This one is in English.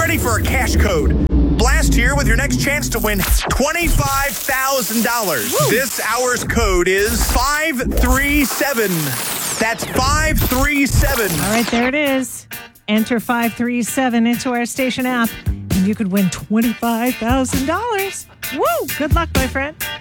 ready for a cash code. Blast here with your next chance to win $25,000. This hour's code is 537. That's 537. All right, there it is. Enter 537 into our station app, and you could win $25,000. Woo! Good luck, my friend.